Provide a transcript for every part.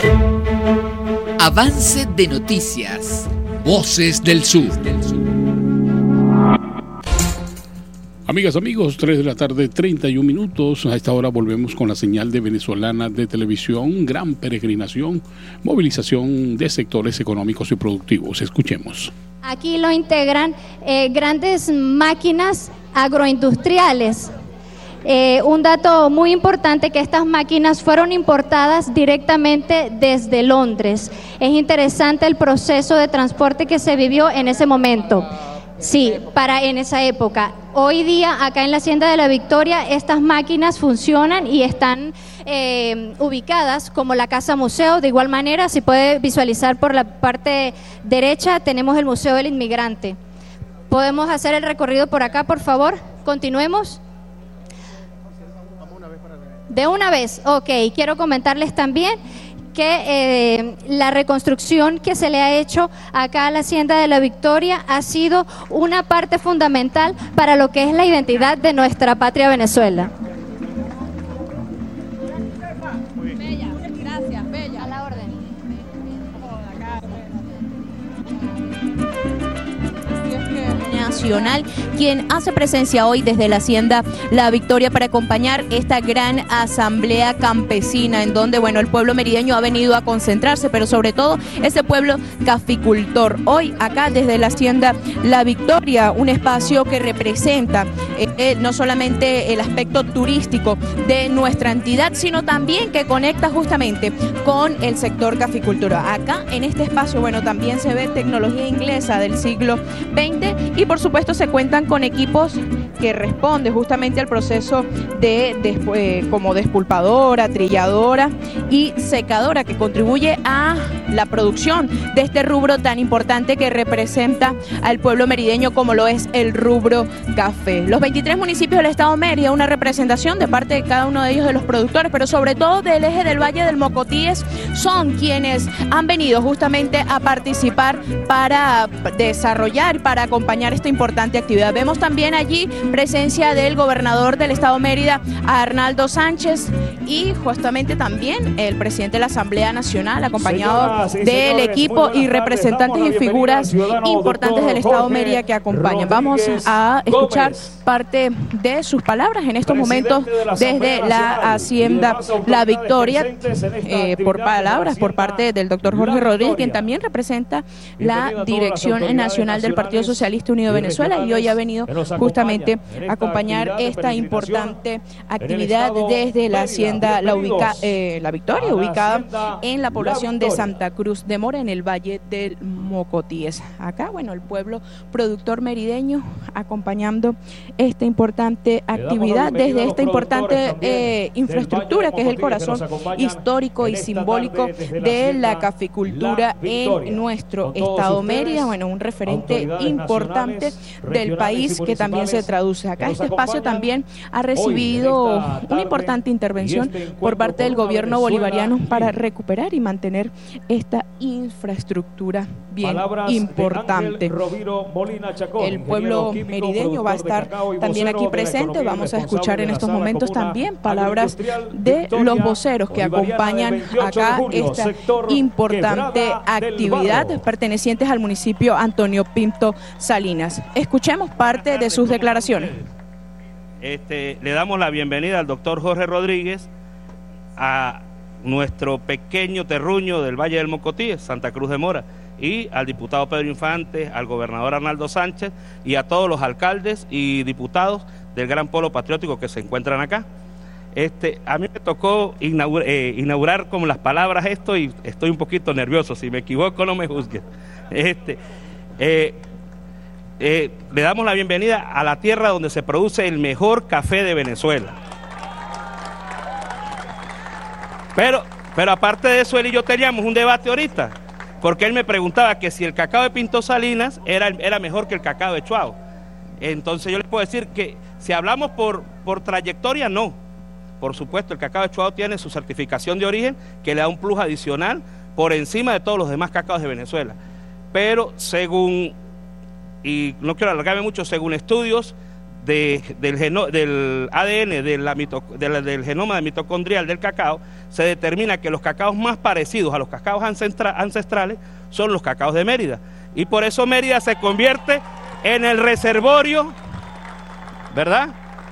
Avance de noticias. Voces del Sur. Amigas, amigos, 3 de la tarde, 31 minutos. A esta hora volvemos con la señal de Venezolana de Televisión. Gran peregrinación, movilización de sectores económicos y productivos. Escuchemos. Aquí lo integran grandes máquinas agroindustriales. Un dato muy importante, que estas máquinas fueron importadas directamente desde Londres. Es interesante el proceso de transporte que se vivió en ese momento. Sí, en esa época. Hoy día, acá en la Hacienda de la Victoria, estas máquinas funcionan y están ubicadas como la Casa Museo. De igual manera, si puede visualizar por la parte derecha, tenemos el Museo del Inmigrante. ¿Podemos hacer el recorrido por acá, por favor? Continuemos. De una vez, ok. Quiero comentarles también que la reconstrucción que se le ha hecho acá a la Hacienda de la Victoria ha sido una parte fundamental para lo que es la identidad de nuestra patria Venezuela. Bella, gracias, Bella. A la orden. Nacional, quien hace presencia hoy desde la Hacienda La Victoria para acompañar esta gran asamblea campesina, en donde, bueno, el pueblo merideño ha venido a concentrarse, pero sobre todo ese pueblo caficultor. Hoy acá desde la Hacienda La Victoria, un espacio que representa no solamente el aspecto turístico de nuestra entidad, sino también que conecta justamente con el sector caficultura. Acá en este espacio, bueno, también se ve tecnología inglesa del siglo XX y por supuesto se cuentan con equipos que responden justamente al proceso como despulpadora, trilladora y secadora, que contribuye a la producción de este rubro tan importante que representa al pueblo merideño, como lo es el rubro café. Los 23 municipios del estado Mérida, una representación de parte de cada uno de ellos, de los productores, pero sobre todo del eje del Valle del Mocotíes, son quienes han venido justamente a participar para desarrollar, para acompañar esta importante actividad. Vemos también allí presencia del gobernador del estado Mérida, Arnaldo Sánchez, y justamente también el presidente de la Asamblea Nacional, acompañado del equipo y representantes y figuras importantes del estado Mérida que acompañan. Vamos a escuchar parte de sus palabras en estos momentos desde la Hacienda La Victoria, por palabras por parte del doctor Jorge Rodríguez, quien también representa la Dirección Nacional del Partido Socialista Unido de Venezuela, y hoy ha venido justamente a acompañar esta importante actividad desde la Hacienda La Victoria, ubicada en la población de Santa Cruz de Mora, en el Valle del Mocotíes. Acá, bueno, el pueblo productor merideño acompañando esta importante actividad desde esta importante infraestructura que es el corazón histórico y simbólico de la caficultura en nuestro estado Mérida. Bueno, un referente importante del país que también se traduce acá. Este espacio también ha recibido una importante intervención por parte del gobierno bolivariano para recuperar y mantener esta infraestructura bien importante. El pueblo merideño va a estar también aquí presente. Vamos a escuchar en estos momentos también palabras de los voceros que acompañan acá esta importante actividad, pertenecientes al municipio Antonio Pinto Salinas. Escuchemos parte de sus declaraciones. Le damos la bienvenida al doctor Jorge Rodríguez, a nuestro pequeño terruño del Valle del Mocotíes, Santa Cruz de Mora, y al diputado Pedro Infante, al gobernador Arnaldo Sánchez y a todos los alcaldes y diputados del gran polo patriótico que se encuentran acá. A mí me tocó inaugurar como las palabras esto y estoy un poquito nervioso. Si me equivoco, no me juzguen. Le damos la bienvenida a la tierra donde se produce el mejor café de Venezuela. Pero aparte de eso, él y yo teníamos un debate ahorita, porque él me preguntaba que si el cacao de Pinto Salinas era mejor que el cacao de Chuao. Entonces yo les puedo decir que si hablamos por trayectoria, no. Por supuesto, el cacao de Chuao tiene su certificación de origen, que le da un plus adicional por encima de todos los demás cacaos de Venezuela. Pero según, y no quiero alargarme mucho, según estudios del ADN del genoma mitocondrial del cacao, se determina que los cacaos más parecidos a los cacaos ancestrales son los cacaos de Mérida. Y por eso Mérida se convierte en el reservorio, ¿verdad?,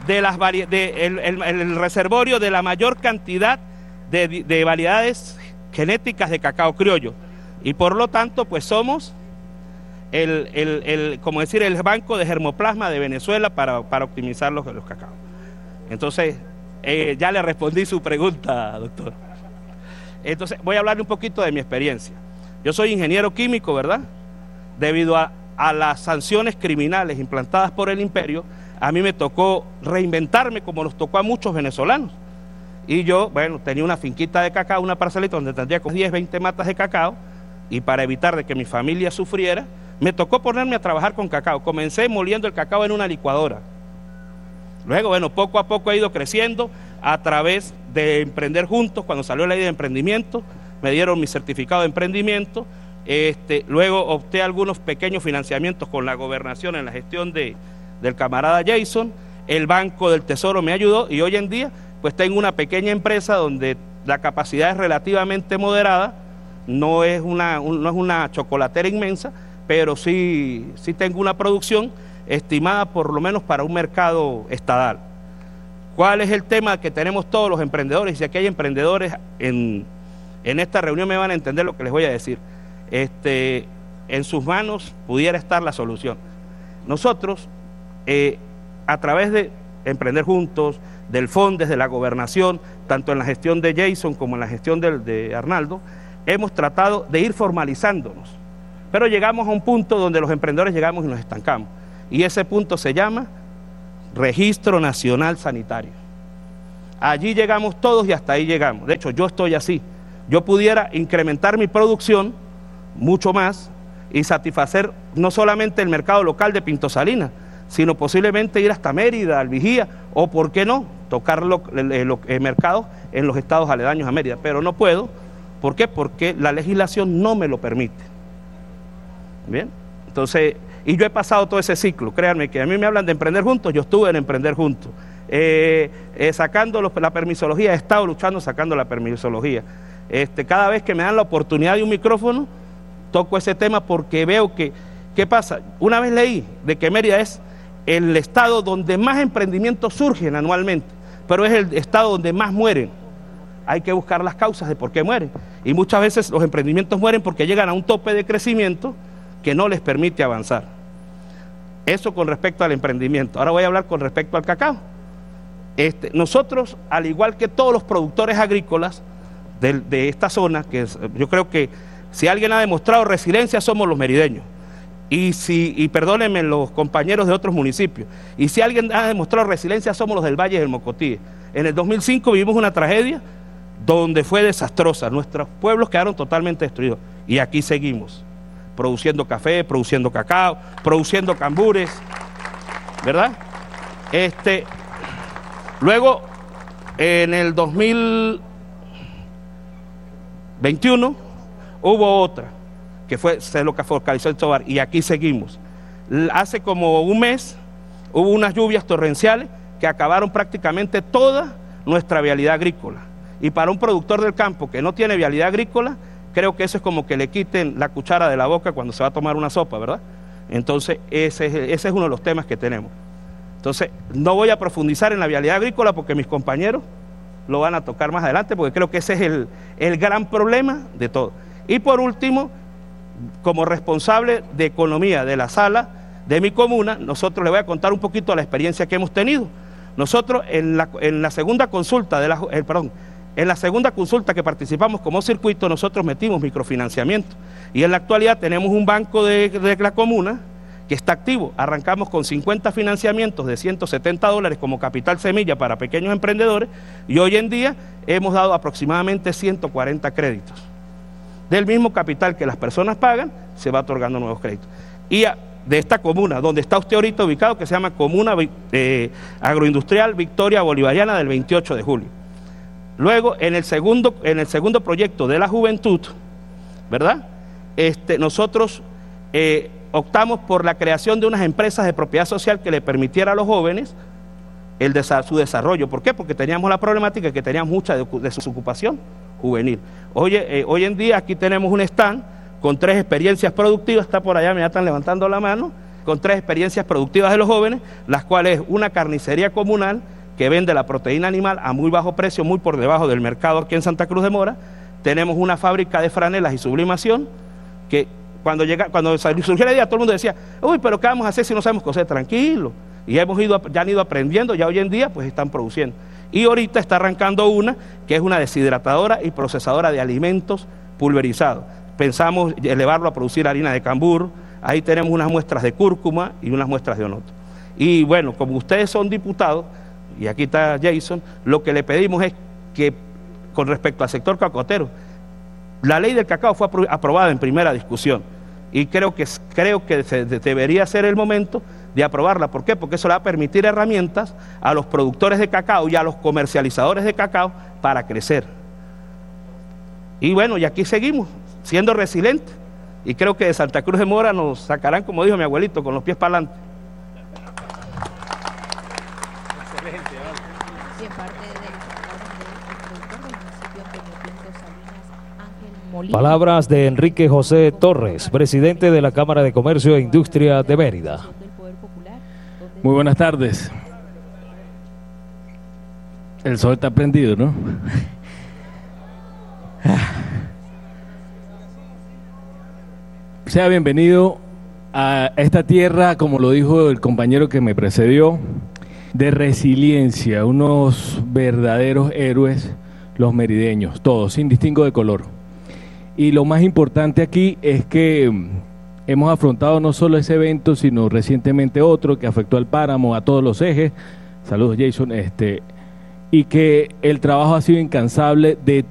el reservorio de la mayor cantidad de variedades genéticas de cacao criollo. Y por lo tanto, pues somos el banco de germoplasma de Venezuela para optimizar los cacaos. Entonces, ya le respondí su pregunta, doctor. Entonces, voy a hablarle un poquito de mi experiencia. Yo soy ingeniero químico, ¿verdad? Debido a las sanciones criminales implantadas por el imperio, a mí me tocó reinventarme como nos tocó a muchos venezolanos. Y yo, bueno, tenía una finquita de cacao, una parcelita donde tendría como 10, 20 matas de cacao, y para evitar de que mi familia sufriera, me tocó ponerme a trabajar con cacao. Comencé moliendo el cacao en una licuadora. Luego, bueno, poco a poco he ido creciendo a través de Emprender Juntos. Cuando salió la ley de emprendimiento, me dieron mi certificado de emprendimiento. Luego opté algunos pequeños financiamientos con la gobernación en la gestión del camarada Jason. El Banco del Tesoro me ayudó y hoy en día pues tengo una pequeña empresa donde la capacidad es relativamente moderada. No es una chocolatera inmensa, pero sí tengo una producción estimada por lo menos para un mercado estadal. ¿Cuál es el tema que tenemos todos los emprendedores? Y si aquí hay emprendedores en esta reunión me van a entender lo que les voy a decir. En sus manos pudiera estar la solución. Nosotros, a través de Emprender Juntos, del FONDES, de la gobernación, tanto en la gestión de Jason como en la gestión de Arnaldo, hemos tratado de ir formalizándonos, pero llegamos a un punto donde los emprendedores llegamos y nos estancamos, y ese punto se llama Registro Nacional Sanitario. Allí llegamos todos y hasta ahí llegamos. De hecho, yo estoy así. Yo pudiera incrementar mi producción mucho más y satisfacer no solamente el mercado local de Pinto Salinas, sino posiblemente ir hasta Mérida, al Vigía, o por qué no, tocar el mercado en los estados aledaños a Mérida, pero no puedo. ¿Por qué? Porque la legislación no me lo permite. Bien, entonces, y yo he pasado todo ese ciclo. Créanme que a mí me hablan de Emprender Juntos, yo estuve en Emprender Juntos. Sacando la permisología, he estado luchando sacando la permisología. Cada vez que me dan la oportunidad de un micrófono, toco ese tema porque veo que, ¿qué pasa? Una vez leí de que Mérida es el estado donde más emprendimientos surgen anualmente, pero es el estado donde más mueren. Hay que buscar las causas de por qué mueren. Y muchas veces los emprendimientos mueren porque llegan a un tope de crecimiento que no les permite avanzar. Eso con respecto al emprendimiento. Ahora voy a hablar con respecto al cacao. Nosotros, al igual que todos los productores agrícolas de esta zona, yo creo que si alguien ha demostrado resiliencia somos los merideños. Y perdónenme los compañeros de otros municipios. Y si alguien ha demostrado resiliencia somos los del Valle del Mocotíes. En el 2005 vivimos una tragedia donde fue desastrosa. Nuestros pueblos quedaron totalmente destruidos. Y aquí seguimos, produciendo café, produciendo cacao, produciendo cambures, ¿verdad? Luego, en el 2021, hubo otra, que se lo que focalizó el Tobar, y aquí seguimos. Hace como un mes, hubo unas lluvias torrenciales que acabaron prácticamente toda nuestra vialidad agrícola. Y para un productor del campo que no tiene vialidad agrícola, creo que eso es como que le quiten la cuchara de la boca cuando se va a tomar una sopa, ¿verdad? Entonces, ese es uno de los temas que tenemos. Entonces, no voy a profundizar en la vialidad agrícola porque mis compañeros lo van a tocar más adelante, porque creo que ese es el gran problema de todo. Y por último, como responsable de economía de la sala de mi comuna, nosotros les voy a contar un poquito la experiencia que hemos tenido. Nosotros en la segunda consulta en la segunda consulta que participamos como circuito, nosotros metimos microfinanciamiento y en la actualidad tenemos un banco de la comuna que está activo. Arrancamos con 50 financiamientos de $170 como capital semilla para pequeños emprendedores y hoy en día hemos dado aproximadamente 140 créditos. Del mismo capital que las personas pagan, se va otorgando nuevos créditos. Y de esta comuna, donde está usted ahorita ubicado, que se llama Comuna Agroindustrial Victoria Bolivariana del 28 de julio. Luego, en el segundo proyecto de la juventud, ¿verdad? Nosotros optamos por la creación de unas empresas de propiedad social que le permitiera a los jóvenes su desarrollo. ¿Por qué? Porque teníamos la problemática de que teníamos mucha desocupación juvenil. Hoy en día aquí tenemos un stand con 3 experiencias productivas, está por allá, me están levantando la mano, con 3 experiencias productivas de los jóvenes, las cuales es una carnicería comunal que vende la proteína animal a muy bajo precio, muy por debajo del mercado aquí en Santa Cruz de Mora. Tenemos una fábrica de franelas y sublimación, que cuando surgió la idea todo el mundo decía, uy, pero ¿qué vamos a hacer si no sabemos coser? Tranquilo. Y ya han ido aprendiendo, ya hoy en día pues están produciendo. Y ahorita está arrancando una que es una deshidratadora y procesadora de alimentos pulverizados. Pensamos elevarlo a producir harina de cambur, ahí tenemos unas muestras de cúrcuma y unas muestras de onoto. Y bueno, como ustedes son diputados, y aquí está Jason, lo que le pedimos es que con respecto al sector cacotero, la ley del cacao fue aprobada en primera discusión y creo que debería ser el momento de aprobarla. ¿Por qué? Porque eso le va a permitir herramientas a los productores de cacao y a los comercializadores de cacao para crecer. Y bueno, y aquí seguimos siendo resilientes y creo que de Santa Cruz de Mora nos sacarán, como dijo mi abuelito, con los pies para adelante. Palabras de Enrique José Torres, presidente de la Cámara de Comercio e Industria de Mérida. Muy buenas tardes. El sol está prendido, ¿no? Sea bienvenido a esta tierra, como lo dijo el compañero que me precedió, de resiliencia, unos verdaderos héroes, los merideños, todos, sin distingo de color. Y lo más importante aquí es que hemos afrontado no solo ese evento, sino recientemente otro que afectó al páramo, a todos los ejes. Saludos, Jason. Y que el trabajo ha sido incansable de